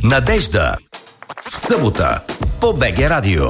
Надежда. В събота по БГ Радио.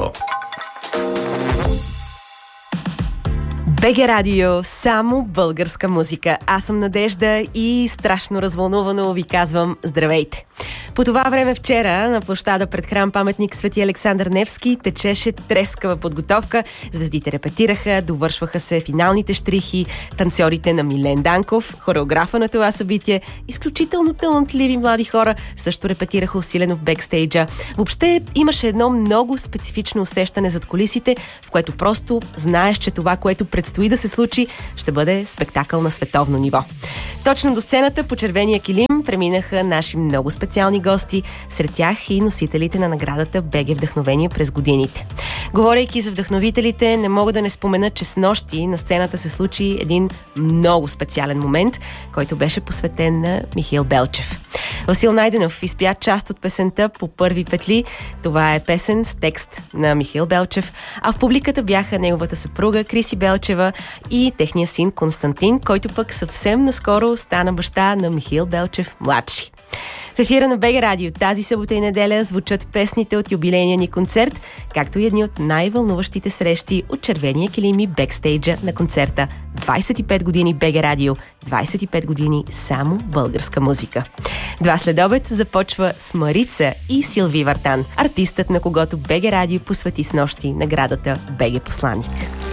БГ Радио, само българска музика. Аз съм Надежда и страшно развълнувано ви казвам здравейте. По това време вчера на площада пред храм паметник Свети Александър Невски течеше трескава подготовка. Звездите репетираха, довършваха се финалните щрихи, танцорите на Милен Данков, хореографа на това събитие, изключително талантливи млади хора също репетираха усилено в бекстейджа. Въобще имаше едно много специфично усещане зад кулисите, в което просто знаеш, че това, което предстои да се случи, ще бъде спектакъл на световно ниво. Точно до сцената по червения килим преминаха наши много специални гости, сред тях и носителите на наградата БГ Вдъхновение през годините. Говорейки за вдъхновителите, не мога да не спомена, че снощи на сцената се случи един много специален момент, който беше посветен на Михаил Белчев. Васил Найденов изпя част от песента по първи петли. Това е песен с текст на Михаил Белчев, а в публиката бяха неговата съпруга Криси Белчева и техния син Константин, който пък съвсем наскоро стана баща на Михаил Белчев младши. В ефира на БГ Радио тази събота и неделя звучат песните от юбилейния ни концерт, както и едни от най-вълнуващите срещи от червения килим и бекстейджа на концерта. 25 години БГ Радио, 25 години само българска музика. Два следобед започва с Марица и Силви Вартан, артистът, на когото БГ Радио посвети снощи наградата БГ Посланик.